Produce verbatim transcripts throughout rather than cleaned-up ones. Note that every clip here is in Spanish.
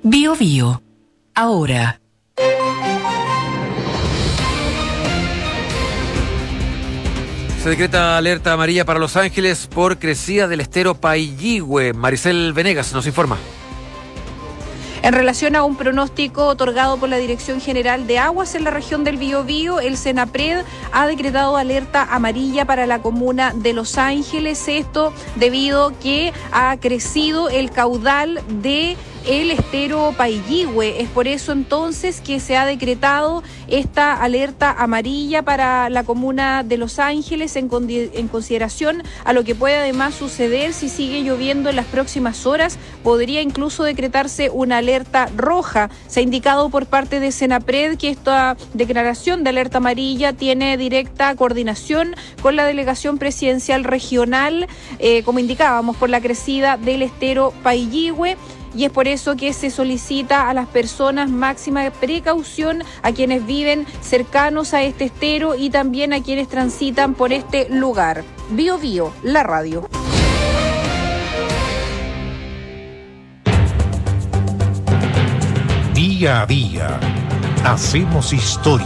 Bio Bio. Ahora. Se decreta alerta amarilla para Los Ángeles por crecida del estero Pailligüe. Maricel Venegas nos informa. En relación a un pronóstico otorgado por la Dirección General de Aguas en la región del Biobío, el Senapred ha decretado alerta amarilla para la comuna de Los Ángeles. Esto debido a que ha crecido el caudal de el estero Pailligüe. Es por eso entonces que se ha decretado esta alerta amarilla para la comuna de Los Ángeles en, con en consideración a lo que puede además suceder si sigue lloviendo en las próximas horas. Podría incluso decretarse una alerta roja. Se ha indicado por parte de Senapred que esta declaración de alerta amarilla tiene directa coordinación con la delegación presidencial regional, eh, como indicábamos, por la crecida del estero Pailligüe. Y es por eso que se solicita a las personas máxima precaución, a quienes viven cercanos a este estero y también a quienes transitan por este lugar. Bio Bio, la radio. Día a día, hacemos historia.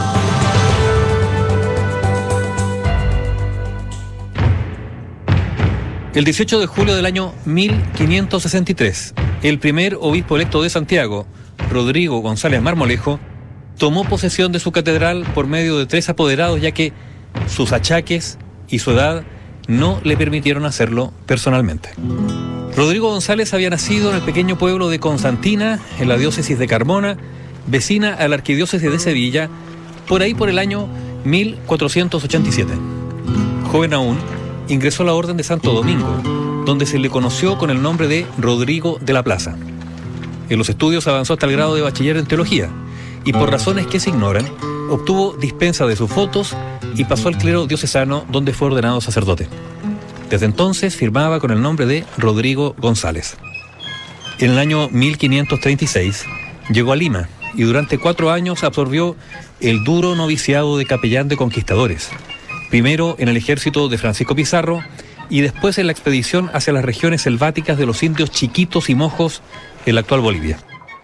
El dieciocho de julio del año mil quinientos sesenta y tres, el primer obispo electo de Santiago, Rodrigo González Marmolejo, tomó posesión de su catedral por medio de tres apoderados, ya que sus achaques y su edad no le permitieron hacerlo personalmente. Rodrigo González había nacido en el pequeño pueblo de Constantina, en la diócesis de Carmona, vecina a la arquidiócesis de Sevilla, por ahí por el año mil cuatrocientos ochenta y siete. Joven aún, ingresó a la Orden de Santo Domingo, donde se le conoció con el nombre de Rodrigo de la Plaza. En los estudios avanzó hasta el grado de bachiller en teología y, por razones que se ignoran, obtuvo dispensa de sus votos y pasó al clero diocesano, donde fue ordenado sacerdote. Desde entonces firmaba con el nombre de Rodrigo González. En el año mil quinientos treinta y seis llegó a Lima y durante cuatro años absorbió el duro noviciado de capellán de conquistadores, primero en el ejército de Francisco Pizarro y después en la expedición hacia las regiones selváticas de los indios Chiquitos y Mojos en la actual Bolivia.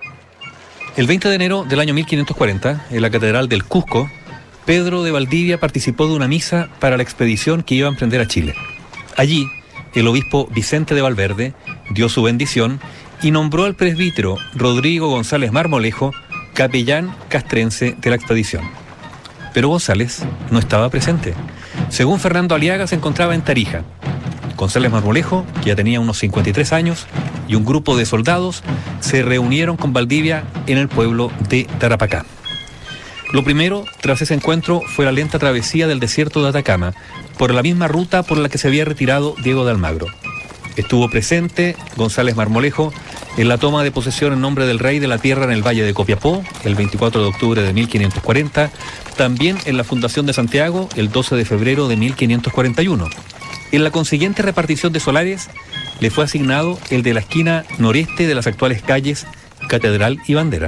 El veinte de enero del año mil quinientos cuarenta, en la Catedral del Cusco, Pedro de Valdivia participó de una misa para la expedición que iba a emprender a Chile. Allí, el obispo Vicente de Valverde dio su bendición y nombró al presbítero Rodrigo González Marmolejo capellán castrense de la expedición. Pero González no estaba presente. Según Fernando Aliaga, se encontraba en Tarija. González Marmolejo, que ya tenía unos cincuenta y tres años, y un grupo de soldados se reunieron con Valdivia en el pueblo de Tarapacá. Lo primero, tras ese encuentro, fue la lenta travesía del desierto de Atacama, por la misma ruta por la que se había retirado Diego de Almagro. Estuvo presente González Marmolejo en la toma de posesión en nombre del rey de la tierra en el Valle de Copiapó, el veinticuatro de octubre de mil quinientos cuarenta, también en la fundación de Santiago, el doce de febrero de mil quinientos cuarenta y uno. En la consiguiente repartición de solares, le fue asignado el de la esquina noreste de las actuales calles Catedral y Bandera.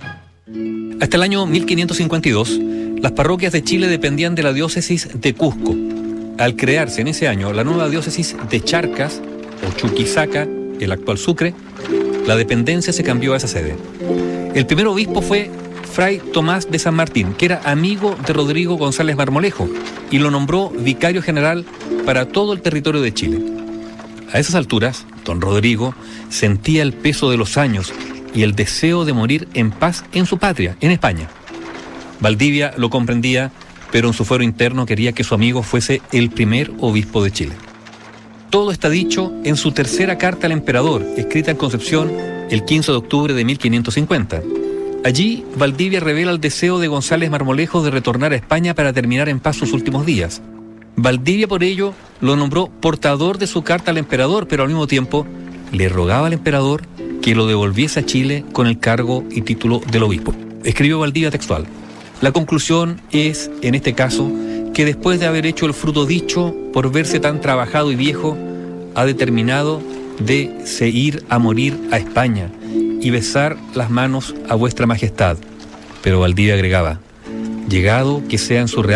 Hasta el año mil quinientos cincuenta y dos, las parroquias de Chile dependían de la diócesis de Cusco. Al crearse en ese año la nueva diócesis de Charcas, o Chuquisaca, el actual Sucre, la dependencia se cambió a esa sede. El primer obispo fue Fray Tomás de San Martín, que era amigo de Rodrigo González Marmolejo, y lo nombró vicario general para todo el territorio de Chile. A esas alturas, don Rodrigo sentía el peso de los años y el deseo de morir en paz en su patria, en España. Valdivia lo comprendía, pero en su fuero interno quería que su amigo fuese el primer obispo de Chile. Todo está dicho en su tercera carta al emperador, escrita en Concepción el quince de octubre de mil quinientos cincuenta. Allí, Valdivia revela el deseo de González Marmolejo de retornar a España para terminar en paz sus últimos días. Valdivia, por ello, lo nombró portador de su carta al emperador, pero al mismo tiempo le rogaba al emperador que lo devolviese a Chile con el cargo y título del obispo. Escribió Valdivia textual: la conclusión es, en este caso, que después de haber hecho el fruto dicho, por verse tan trabajado y viejo, ha determinado de se ir a morir a España y besar las manos a vuestra majestad. Pero Valdivia agregaba: llegado que sea en su real